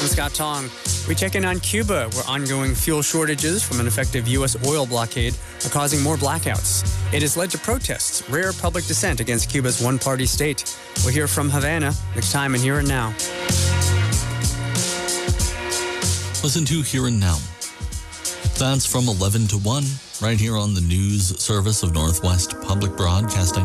I'm Scott Tong. We check in on Cuba, where ongoing fuel shortages from an effective U.S. oil blockade are causing more blackouts. It has led to protests, rare public dissent against Cuba's one-party state. We'll hear from Havana next time in Here and Now. Listen to Here and Now. That's from 11 to 1, right here on the news service of Northwest Public Broadcasting.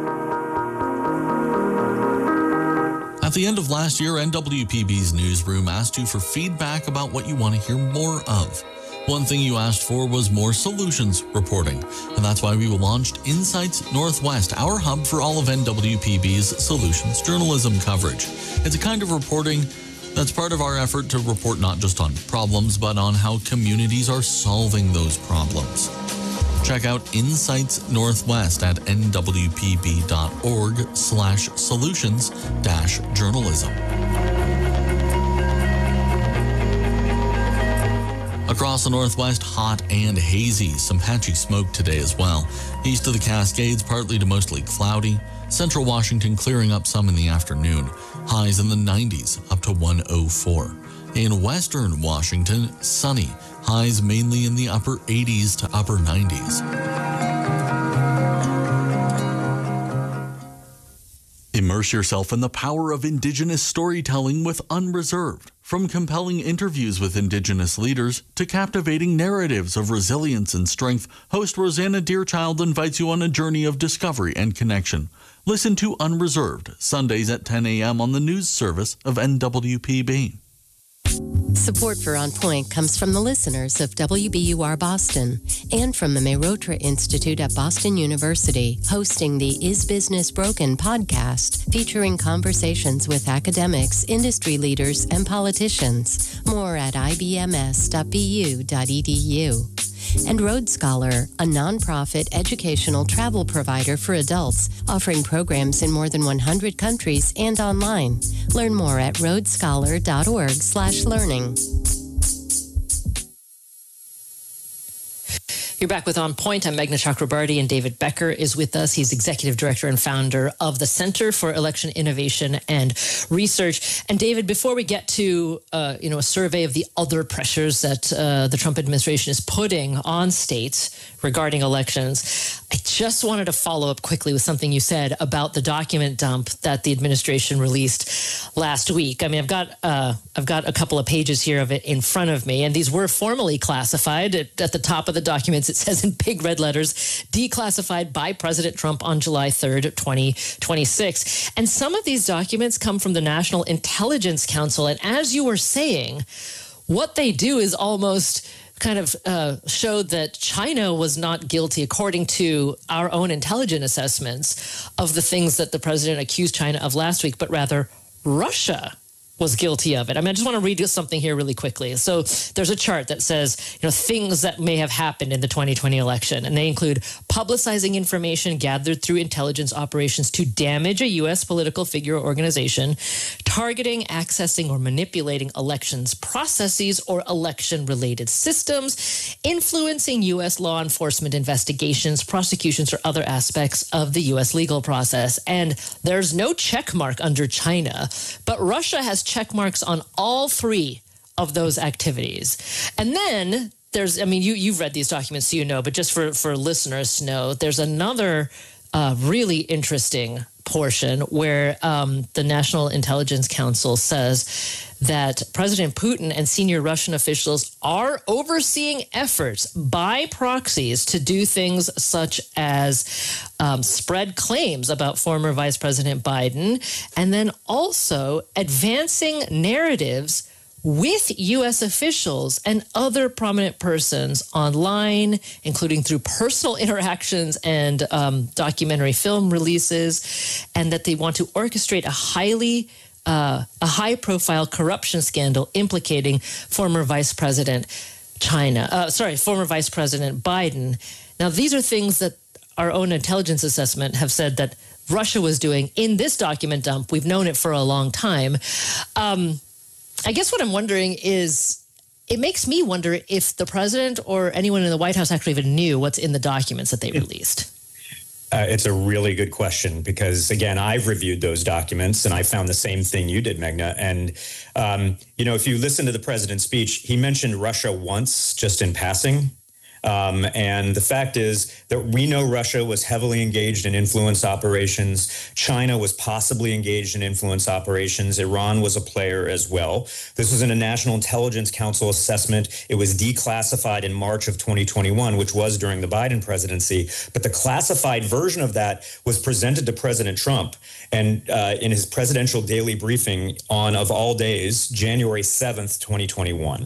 At the end of last year, NWPB's newsroom asked you for feedback about what you want to hear more of. One thing you asked for was more solutions reporting, and that's why we launched Insights Northwest, our hub for all of NWPB's solutions journalism coverage. It's a kind of reporting that's part of our effort to report not just on problems, but on how communities are solving those problems. Check out Insights Northwest at nwpb.org/solutions-journalism. Across the Northwest, hot and hazy. Some patchy smoke today as well. East of the Cascades, partly to mostly cloudy. Central Washington clearing up some in the afternoon. Highs in the 90s, up to 104. In western Washington, sunny. Highs mainly in the upper 80s to upper 90s. Immerse yourself in the power of Indigenous storytelling with Unreserved. From compelling interviews with Indigenous leaders to captivating narratives of resilience and strength, host Rosanna Deerchild invites you on a journey of discovery and connection. Listen to Unreserved, Sundays at 10 a.m. on the news service of NWPB. Support for On Point comes from the listeners of WBUR Boston and from the Mehrotra Institute at Boston University, hosting the Is Business Broken podcast, featuring conversations with academics, industry leaders, and politicians. More at ibms.bu.edu. And Road Scholar, a nonprofit educational travel provider for adults, offering programs in more than 100 countries and online. Learn more at roadscholar.org/learning. You're back with On Point. I'm Meghna Chakrabarty, and David Becker is with us. He's executive director and founder of the Center for Election Innovation and Research. And David, before we get to a survey of the other pressures that the Trump administration is putting on states regarding elections, I just wanted to follow up quickly with something you said about the document dump that the administration released last week. I mean, I've got a couple of pages here of it in front of me, and these were formally classified. At the top of the documents, it says in big red letters, declassified by President Trump on July 3rd, 2026. And some of these documents come from the National Intelligence Council. And as you were saying, what they do is almost kind of show that China was not guilty, according to our own intelligence assessments, of the things that the president accused China of last week, but rather Russia was guilty of it. I mean, I just want to read you something here really quickly. So there's a chart that says, things that may have happened in the 2020 election, and they include publicizing information gathered through intelligence operations to damage a U.S. political figure or organization, targeting, accessing, or manipulating elections processes or election-related systems, influencing U.S. law enforcement investigations, prosecutions, or other aspects of the U.S. legal process. And there's no check mark under China, but Russia has check marks on all three of those activities. And then there's, you've read these documents, so you know, but just for listeners to know, there's another really interesting portion where the National Intelligence Council says that President Putin and senior Russian officials are overseeing efforts by proxies to do things such as spread claims about former Vice President Biden, and then also advancing narratives with U.S. officials and other prominent persons online, including through personal interactions and documentary film releases, and that they want to orchestrate a high-profile corruption scandal implicating former Vice President Biden. Now, these are things that our own intelligence assessment have said that Russia was doing in this document dump. We've known it for a long time. I guess what I'm wondering is, it makes me wonder if the president or anyone in the White House actually even knew what's in the documents that they released. It's a really good question because, again, I've reviewed those documents and I found the same thing you did, Meghna. And, if you listen to the president's speech, he mentioned Russia once just in passing. And the fact is that we know Russia was heavily engaged in influence operations. China was possibly engaged in influence operations. Iran was a player as well. This was in a National Intelligence Council assessment. It was declassified in March of 2021, which was during the Biden presidency. But the classified version of that was presented to President Trump. And in his presidential daily briefing on, of all days, January 7th, 2021.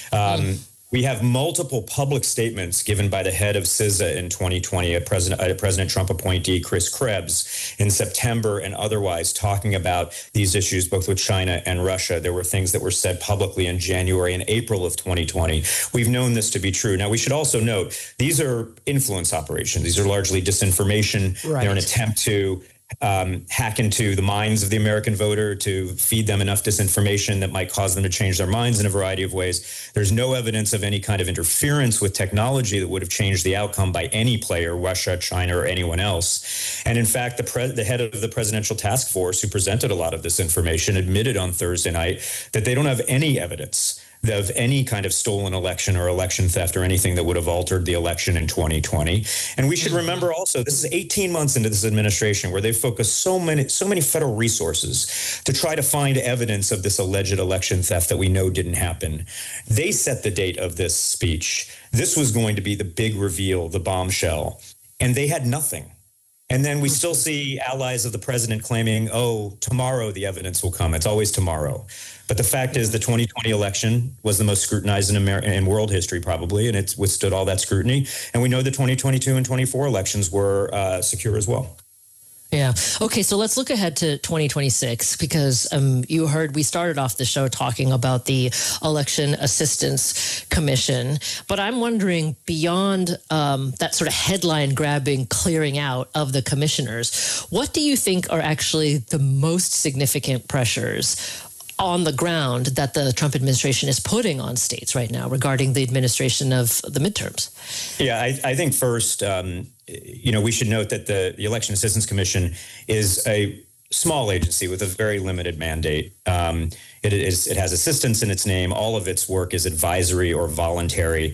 We have multiple public statements given by the head of CISA in 2020, a President Trump appointee, Chris Krebs, in September and otherwise, talking about these issues both with China and Russia. There were things that were said publicly in January and April of 2020. We've known this to be true. Now, we should also note, these are influence operations. These are largely disinformation. Right. They're an attempt to hack into the minds of the American voter, to feed them enough disinformation that might cause them to change their minds in a variety of ways. There's no evidence of any kind of interference with technology that would have changed the outcome by any player, Russia, China, or anyone else. And in fact, the head of the presidential task force who presented a lot of this information admitted on Thursday night that they don't have any evidence of any kind of stolen election or election theft or anything that would have altered the election in 2020. And we should remember also, this is 18 months into this administration where they've focused so many federal resources to try to find evidence of this alleged election theft that we know didn't happen. They set the date of this speech. This was going to be the big reveal, the bombshell, and they had nothing. And then we still see allies of the president claiming, oh, tomorrow the evidence will come. It's always tomorrow. But the fact is the 2020 election was the most scrutinized in world history, probably, and it's withstood all that scrutiny. And we know the 2022 and 24 elections were secure as well. Yeah. Okay. So let's look ahead to 2026 because you heard we started off the show talking about the Election Assistance Commission. But I'm wondering, beyond that sort of headline grabbing clearing out of the commissioners, what do you think are actually the most significant pressures on the ground that the Trump administration is putting on states right now regarding the administration of the midterms? Yeah, I think first, we should note that the Election Assistance Commission is a small agency with a very limited mandate. It has assistants in its name. All of its work is advisory or voluntary.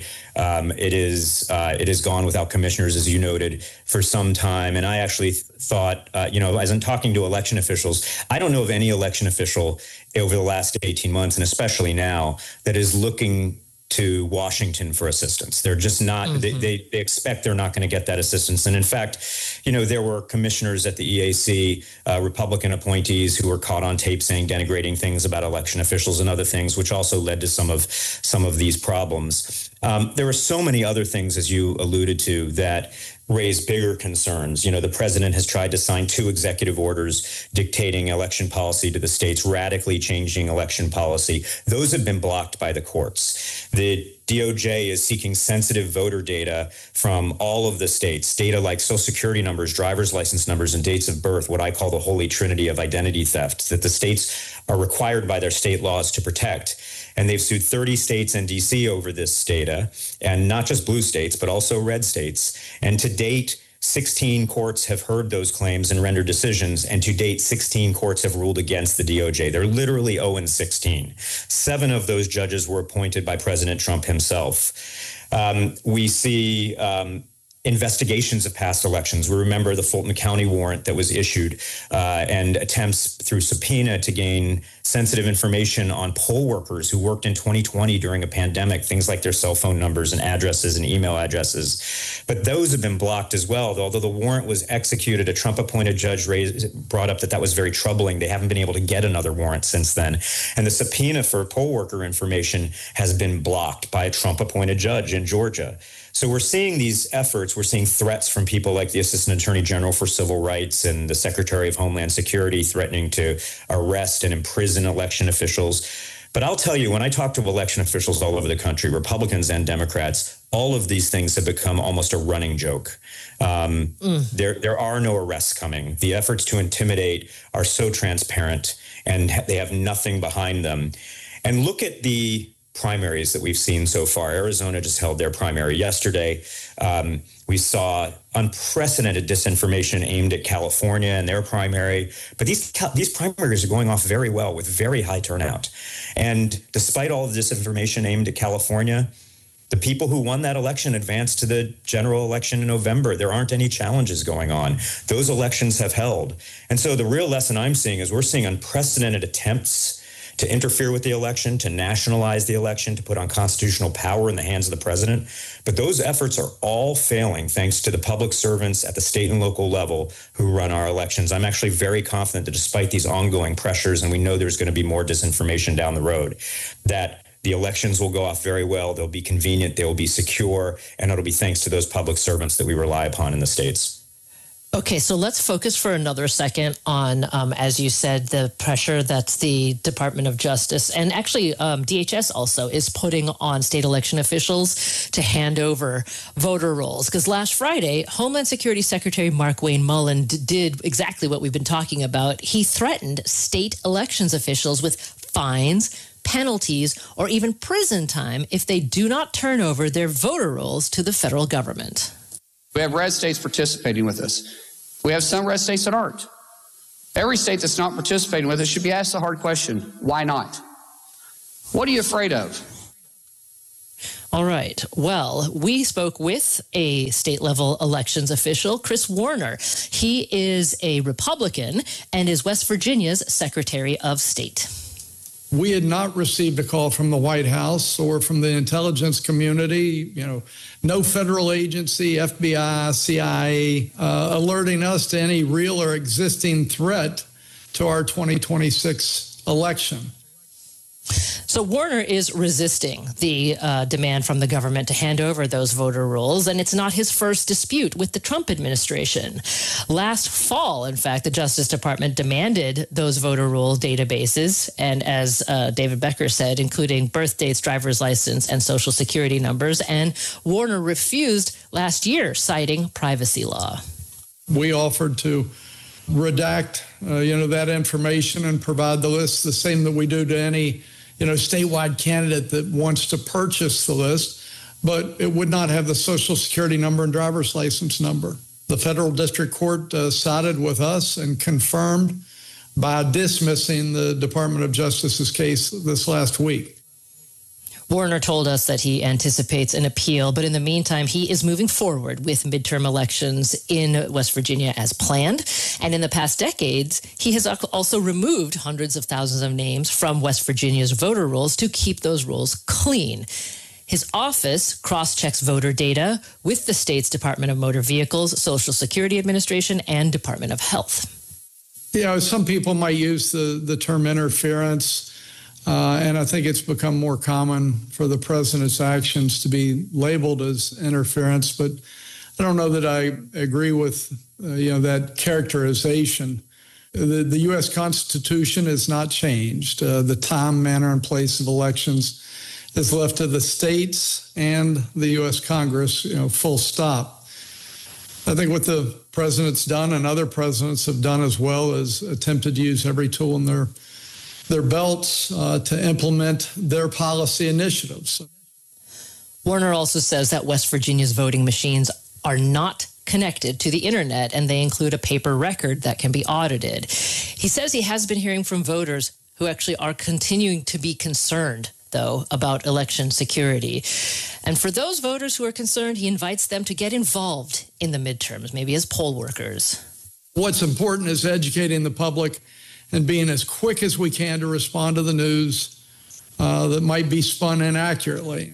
It has gone without commissioners, as you noted, for some time. And I actually thought, as I'm talking to election officials, I don't know of any election official over the last 18 months, and especially now, that is looking to Washington for assistance. They're just not, they expect they're not going to get that assistance. And in fact, there were commissioners at the EAC, Republican appointees who were caught on tape saying denigrating things about election officials and other things, which also led to some of these problems. There are so many other things, as you alluded to, that raise bigger concerns. The president has tried to sign 2 executive orders dictating election policy to the states, radically changing election policy. Those have been blocked by the courts. The DOJ is seeking sensitive voter data from all of the states, data like Social Security numbers, driver's license numbers, and dates of birth, what I call the holy trinity of identity theft, that the states are required by their state laws to protect. And they've sued 30 states and D.C. over this data, and not just blue states, but also red states. And to date, 16 courts have heard those claims and rendered decisions. And to date, 16 courts have ruled against the DOJ. They're literally 0-16. 7 of those judges were appointed by President Trump himself. We see investigations of past elections. We remember the Fulton County warrant that was issued and attempts through subpoena to gain sensitive information on poll workers who worked in 2020 during a pandemic, things like their cell phone numbers and addresses and email addresses. But those have been blocked as well. Although the warrant was executed, a Trump-appointed judge brought up that was very troubling. They haven't been able to get another warrant since then. And the subpoena for poll worker information has been blocked by a Trump-appointed judge in Georgia. So we're seeing these efforts. We're seeing threats from people like the Assistant Attorney General for Civil Rights and the Secretary of Homeland Security threatening to arrest and imprison election officials. But I'll tell you, when I talk to election officials all over the country, Republicans and Democrats, all of these things have become almost a running joke. There are no arrests coming. The efforts to intimidate are so transparent, and they have nothing behind them. And look at the primaries that we've seen so far. Arizona just held their primary yesterday. We saw unprecedented disinformation aimed at California and their primary. But these primaries are going off very well with very high turnout. And despite all of the disinformation aimed at California, the people who won that election advanced to the general election in November. There aren't any challenges going on. Those elections have held. And so the real lesson I'm seeing is we're seeing unprecedented attempts to interfere with the election, to nationalize the election, to put unconstitutional power in the hands of the president. But those efforts are all failing thanks to the public servants at the state and local level who run our elections. I'm actually very confident that despite these ongoing pressures, and we know there's going to be more disinformation down the road, that the elections will go off very well. They'll be convenient, they will be secure, and it'll be thanks to those public servants that we rely upon in the states. Okay, so let's focus for another second on, as you said, the pressure that the Department of Justice and actually DHS also is putting on state election officials to hand over voter rolls. Because last Friday, Homeland Security Secretary Markwayne Mullin did exactly what we've been talking about. He threatened state elections officials with fines, penalties, or even prison time if they do not turn over their voter rolls to the federal government. We have red states participating with us. We have some red states that aren't. Every state that's not participating with us should be asked the hard question, why not? What are you afraid of? All right. Well, we spoke with a state-level elections official, Chris Warner. He is a Republican and is West Virginia's Secretary of State. We had not received a call from the White House or from the intelligence community, no federal agency, FBI, CIA, alerting us to any real or existing threat to our 2026 election. So Warner is resisting the demand from the government to hand over those voter rolls, and it's not his first dispute with the Trump administration. Last fall, in fact, the Justice Department demanded those voter roll databases, and as David Becker said, including birth dates, driver's license, and social security numbers, and Warner refused last year, citing privacy law. We offered to redact, that information and provide the list the same that we do to any statewide candidate that wants to purchase the list, but it would not have the social security number and driver's license number. The federal district court sided with us and confirmed by dismissing the Department of Justice's case this last week. Warner told us that he anticipates an appeal, but in the meantime, he is moving forward with midterm elections in West Virginia as planned. And in the past decades, he has also removed hundreds of thousands of names from West Virginia's voter rolls to keep those rolls clean. His office cross-checks voter data with the state's Department of Motor Vehicles, Social Security Administration, and Department of Health. Some people might use the term interference. And I think it's become more common for the president's actions to be labeled as interference, but I don't know that I agree with that characterization. The U.S. Constitution has not changed. The time, manner, and place of elections is left to the states and the U.S. Congress, full stop. I think what the president's done and other presidents have done as well is attempted to use every tool in their belts to implement their policy initiatives. Warner also says that West Virginia's voting machines are not connected to the internet, and they include a paper record that can be audited. He says he has been hearing from voters who actually are continuing to be concerned, though, about election security. And for those voters who are concerned, he invites them to get involved in the midterms, maybe as poll workers. What's important is educating the public and being as quick as we can to respond to the news that might be spun inaccurately.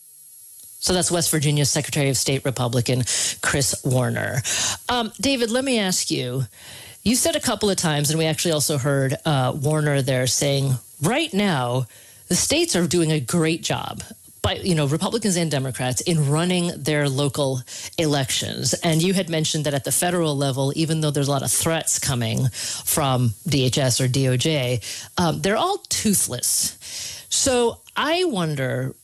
So that's West Virginia's Secretary of State Republican Chris Warner. David, let me ask you, you said a couple of times, and we actually also heard Warner there saying, right now, the states are doing a great job, by Republicans and Democrats, in running their local elections. And you had mentioned that at the federal level, even though there's a lot of threats coming from DHS or DOJ, they're all toothless. So I wonder,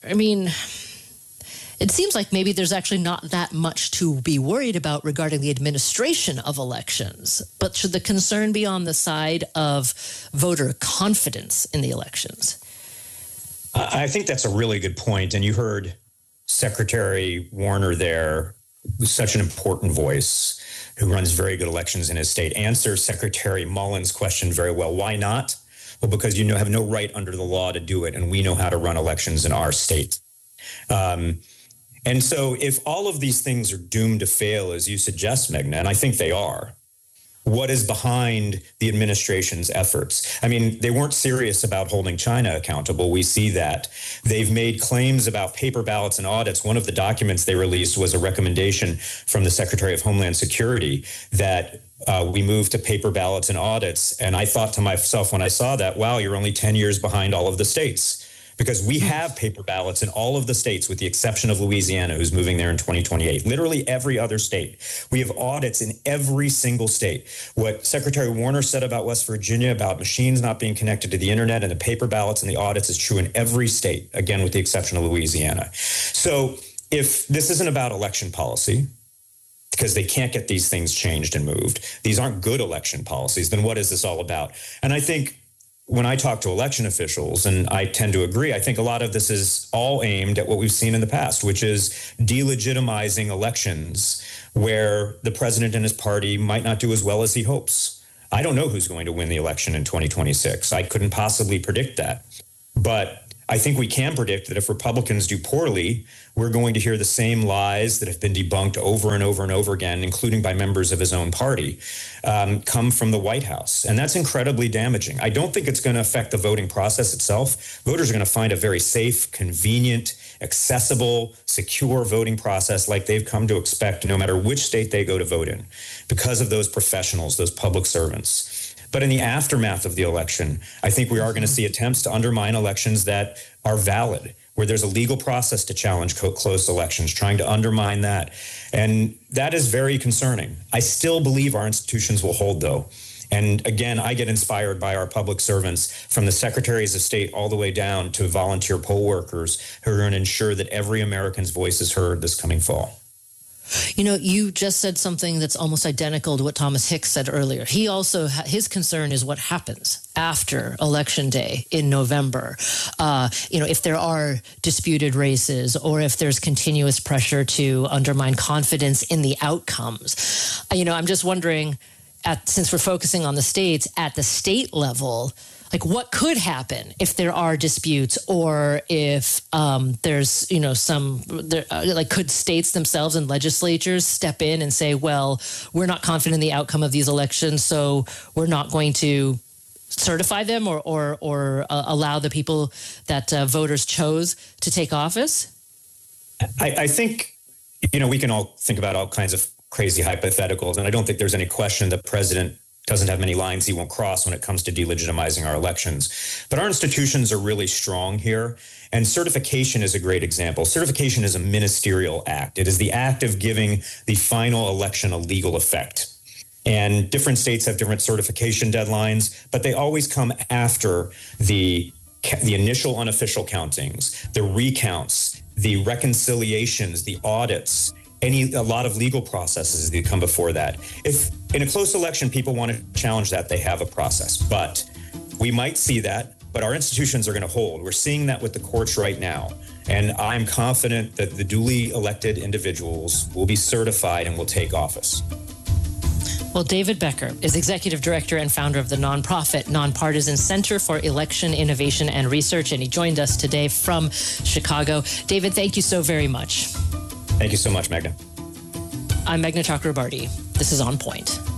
it seems like maybe there's actually not that much to be worried about regarding the administration of elections. But should the concern be on the side of voter confidence in the elections? I think that's a really good point. And you heard Secretary Warner there, who's such an important voice, who runs very good elections in his state, answer Secretary Mullen's question very well. Why not? Well, because you have no right under the law to do it, and we know how to run elections in our state. And so if all of these things are doomed to fail, as you suggest, Meghna, and I think they are, what is behind the administration's efforts? I mean, they weren't serious about holding China accountable. We see that. They've made claims about paper ballots and audits. One of the documents they released was a recommendation from the Secretary of Homeland Security that we move to paper ballots and audits. And I thought to myself when I saw that, wow, you're only 10 years behind all of the states. Because we have paper ballots in all of the states, with the exception of Louisiana, who's moving there in 2028. Literally every other state. We have audits in every single state. What Secretary Warner said about West Virginia, about machines not being connected to the internet and the paper ballots and the audits, is true in every state, again, with the exception of Louisiana. So if this isn't about election policy, because they can't get these things changed and moved, these aren't good election policies, then what is this all about? And I think when I talk to election officials, and I tend to agree, I think a lot of this is all aimed at what we've seen in the past, which is delegitimizing elections where the president and his party might not do as well as he hopes. I don't know who's going to win the election in 2026. I couldn't possibly predict that. But I think we can predict that if Republicans do poorly, we're going to hear the same lies that have been debunked over and over and over again, including by members of his own party, come from the White House. And that's incredibly damaging. I don't think it's going to affect the voting process itself. Voters are going to find a very safe, convenient, accessible, secure voting process like they've come to expect no matter which state they go to vote in, because of those professionals, those public servants. But in the aftermath of the election, I think we are going to see attempts to undermine elections that are valid, where there's a legal process to challenge close elections, trying to undermine that. And that is very concerning. I still believe our institutions will hold, though. And again, I get inspired by our public servants, from the secretaries of state all the way down to volunteer poll workers, who are going to ensure that every American's voice is heard this coming fall. You know, you just said something that's almost identical to what Thomas Hicks said earlier. He also, his concern is what happens after Election Day in November. If there are disputed races, or if there's continuous pressure to undermine confidence in the outcomes. I'm just wondering, since we're focusing on the states, at the state level, like, what could happen if there are disputes, or if there's, could states themselves and legislatures step in and say, well, we're not confident in the outcome of these elections, so we're not going to certify them or allow the people that voters chose to take office? I think, we can all think about all kinds of crazy hypotheticals, and I don't think there's any question the president doesn't have many lines he won't cross when it comes to delegitimizing our elections. But our institutions are really strong here, and certification is a great example. Certification is a ministerial act. It is the act of giving the final election a legal effect. And different states have different certification deadlines, but they always come after the initial unofficial countings, the recounts, the reconciliations, the audits, a lot of legal processes that come before that. If in a close election people want to challenge that, they have a process. But we might see that, but our institutions are going to hold. We're seeing that with the courts right now. And I'm confident that the duly elected individuals will be certified and will take office. Well, David Becker is Executive Director and founder of the nonprofit Nonpartisan Center for Election Innovation and Research, and he joined us today from Chicago. David, thank you so very much. Thank you so much, Meghna. I'm Meghna Chakrabarty. This is On Point.